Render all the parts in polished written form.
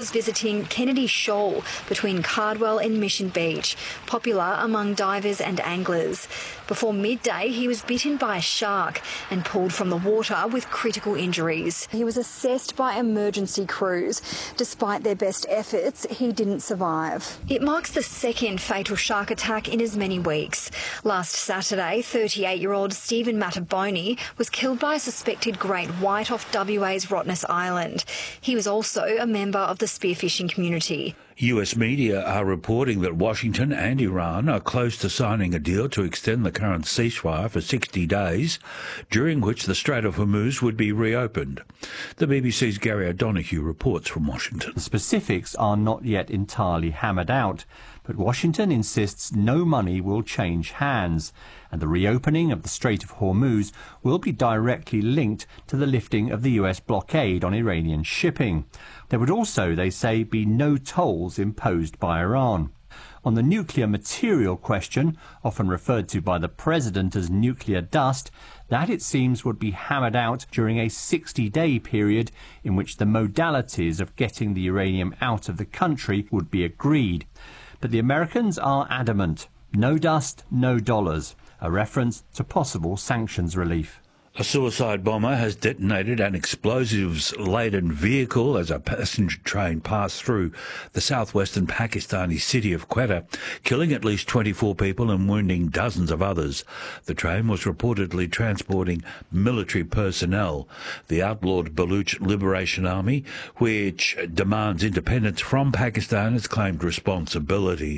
was visiting Kennedy Shoal between Cardwell and Mission Beach, popular among divers and anglers. Before midday, he was bitten by a shark and pulled from the water with critical injuries. He was assessed by emergency crews. Despite their best efforts, he didn't survive. It marks the second fatal shark attack in as many weeks. Last Saturday, 38-year-old Stephen Mataboni was killed by a suspected great white off WA's Rottnest Island. He was also a member of the spearfishing community. US media are reporting that Washington and Iran are close to signing a deal to extend the current ceasefire for 60 days, during which the Strait of Hormuz would be reopened. The BBC's Gary O'Donoghue reports from Washington. The specifics are not yet entirely hammered out, but Washington insists no money will change hands, and the reopening of the Strait of Hormuz will be directly linked to the lifting of the US blockade on Iranian shipping. There would also, they say, be no tolls imposed by Iran. On the nuclear material question, often referred to by the president as nuclear dust, that it seems would be hammered out during a 60-day period in which the modalities of getting the uranium out of the country would be agreed. But the Americans are adamant. No dust, no dollars, a reference to possible sanctions relief. A suicide bomber has detonated an explosives-laden vehicle as a passenger train passed through the southwestern Pakistani city of Quetta, killing at least 24 people and wounding dozens of others. The train was reportedly transporting military personnel. The outlawed Baluch Liberation Army, which demands independence from Pakistan, has claimed responsibility.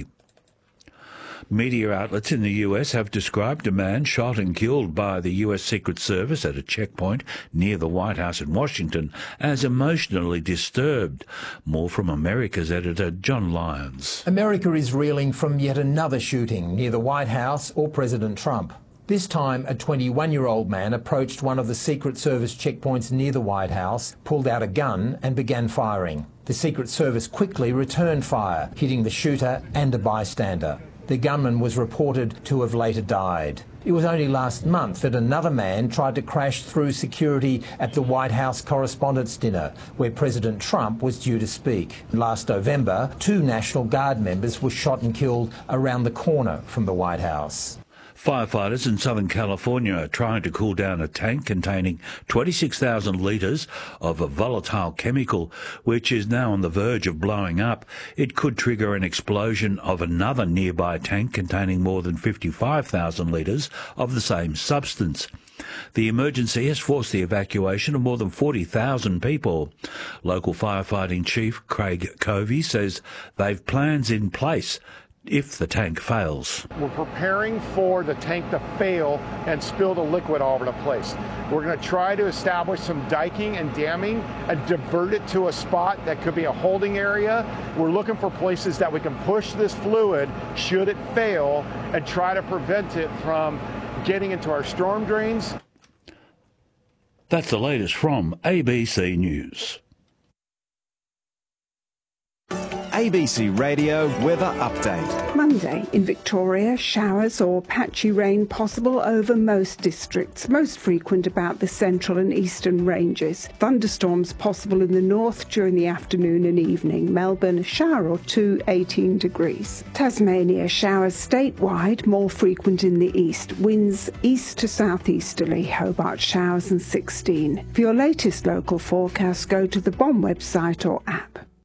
Media outlets in the US have described a man shot and killed by the US Secret Service at a checkpoint near the White House in Washington as emotionally disturbed. More from America's editor John Lyons. America is reeling from yet another shooting near the White House or President Trump. This time, a 21-year-old man approached one of the Secret Service checkpoints near the White House, pulled out a gun and began firing. The Secret Service quickly returned fire, hitting the shooter and a bystander. The gunman was reported to have later died. It was only last month that another man tried to crash through security at the White House Correspondents' Dinner, where President Trump was due to speak. Last November, 2 National Guard members were shot and killed around the corner from the White House. Firefighters in Southern California are trying to cool down a tank containing 26,000 litres of a volatile chemical, which is now on the verge of blowing up. It could trigger an explosion of another nearby tank containing more than 55,000 litres of the same substance. The emergency has forced the evacuation of more than 40,000 people. Local firefighting chief Craig Covey says they've plans in place if the tank fails. We're preparing for the tank to fail and spill the liquid all over the place. We're going to try to establish some diking and damming and divert it to a spot that could be a holding area. We're looking for places that we can push this fluid should it fail and try to prevent it from getting into our storm drains. That's the latest from ABC News. ABC Radio Weather Update. Monday in Victoria, showers or patchy rain possible over most districts, most frequent about the central and eastern ranges. Thunderstorms possible in the north during the afternoon and evening. Melbourne, a shower or 2, 18 degrees. Tasmania, showers statewide, more frequent in the east. Winds east to southeasterly. Hobart, showers and 16. For your latest local forecast, go to the BOM website or app.